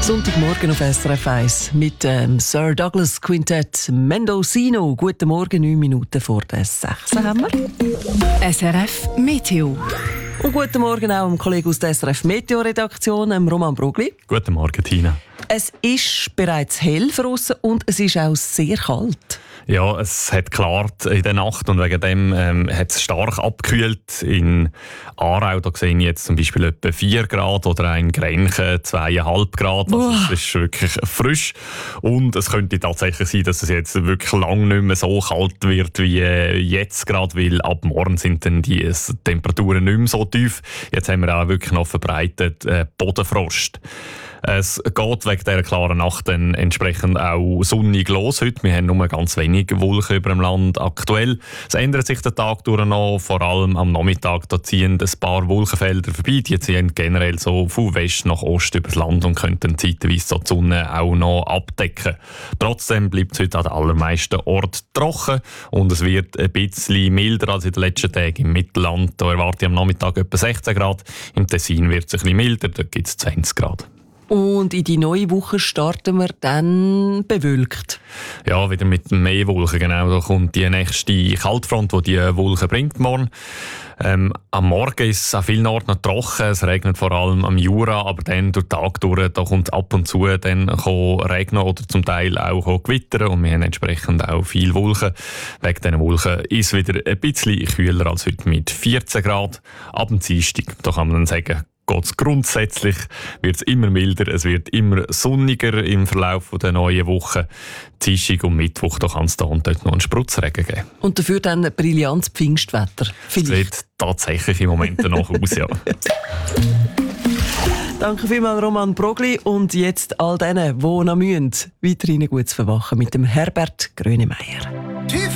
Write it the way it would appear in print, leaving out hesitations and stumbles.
Sonntagmorgen auf SRF 1 mit dem Sir Douglas Quintett Mendocino. Guten Morgen, 9 Minuten vor der 6 haben wir. SRF Meteo. Und guten Morgen auch dem Kollegen aus der SRF Meteo-Redaktion, Roman Brogli. Guten Morgen, Tina. Es ist bereits hell draussen und es ist auch sehr kalt. Ja, es hat geklart in der Nacht und wegen dem hat es stark abgekühlt. In Aarau da sehe ich jetzt zum Beispiel etwa 4 Grad oder in Grenchen 2,5 Grad. Also es ist wirklich frisch. Und es könnte tatsächlich sein, dass es jetzt wirklich lange nicht mehr so kalt wird wie jetzt gerade, weil ab morgen sind dann die Temperaturen nicht mehr so tief. Jetzt haben wir auch wirklich noch verbreitet Bodenfrost. Es geht wegen dieser klaren Nacht dann entsprechend auch sonnig los heute. Wir haben nur ganz wenig Wolken über dem Land aktuell. Es ändert sich der Tag durch noch, vor allem am Nachmittag. Da ziehen ein paar Wolkenfelder vorbei. Die ziehen generell so von West nach Ost über das Land und könnten zeitweise so die Sonne auch noch abdecken. Trotzdem bleibt es heute an den allermeisten Orten trocken und es wird ein bisschen milder als in den letzten Tagen im Mittelland. Da erwarte ich am Nachmittag etwa 16 Grad. Im Tessin wird es ein bisschen milder, da gibt es 20 Grad. Und in die neue Woche starten wir dann bewölkt. Ja, wieder mit mehr Wolken, genau. Da kommt die nächste Kaltfront, die Wolken bringt morgen. Am Morgen ist es an vielen Orten noch trocken. Es regnet vor allem am Jura, aber dann durch den Tag durch, da kommt ab und zu dann regnen oder zum Teil auch gewittern. Und wir haben entsprechend auch viele Wolken. Wegen diesen Wolken ist es wieder ein bisschen kühler als heute mit 14 Grad. Ab dem Dienstag, da kann man dann sagen, grundsätzlich wird es immer milder, es wird immer sonniger im Verlauf der neuen Woche. Dienstag und Mittwoch kann es da und dort noch einen Spritzregen geben. Und dafür dann ein brillantes Pfingstwetter. Das sieht tatsächlich im Moment danach aus, ja. Danke vielmals, Roman Brogli. Und jetzt all denen, die noch müssen, weiterhin gut zu verwachen mit dem Herbert Grönemeyer.